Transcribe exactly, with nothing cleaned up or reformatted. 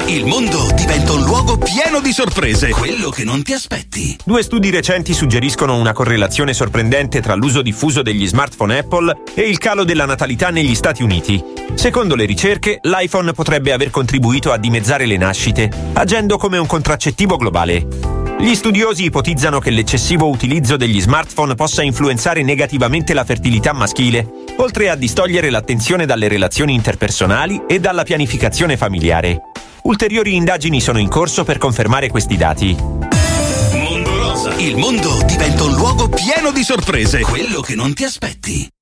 Il mondo diventa un luogo pieno di sorprese. Quello che non ti aspetti. Due studi recenti suggeriscono una correlazione sorprendente tra l'uso diffuso degli smartphone Apple e il calo della natalità negli Stati Uniti. Secondo le ricerche, l'iPhone potrebbe aver contribuito a dimezzare le nascite, agendo come un contraccettivo globale. Gli studiosi ipotizzano che l'eccessivo utilizzo degli smartphone possa influenzare negativamente la fertilità maschile, oltre a distogliere l'attenzione dalle relazioni interpersonali e dalla pianificazione familiare. Ulteriori indagini sono in corso per confermare questi dati. Mondo Rosa. Il mondo diventa un luogo pieno di sorprese. Quello che non ti aspetti.